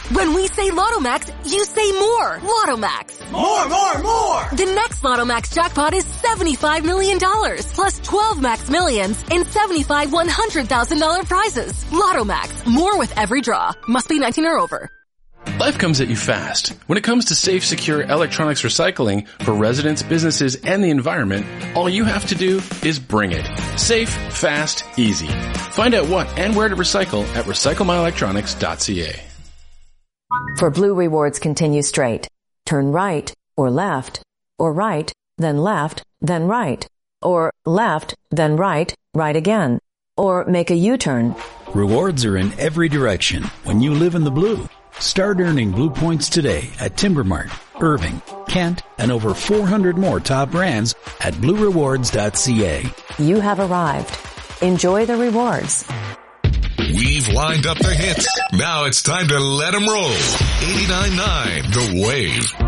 When we say Lotto Max, you say more. Lotto Max. More! The next Lotto Max jackpot is $75 million, plus 12 Max Millions and 75 $100,000 prizes. Lotto Max. More with every draw. Must be 19 or over. Life comes at you fast. When it comes to safe, secure electronics recycling for residents, businesses, and the environment, all you have to do is bring it. Safe, fast, easy. Find out what and where to recycle at recyclemyelectronics.ca. For Blue Rewards, continue straight. Turn right or left, or right, then left, then right, or left, then right, right again, or make a U-turn. Rewards are in every direction when you live in the blue. Start earning Blue Points today at Timbermart, Irving, Kent, and over 400 more top brands at bluerewards.ca. You have arrived. Enjoy the rewards. We've lined up the hits. Now it's time to let them roll. 89.9 The Wave.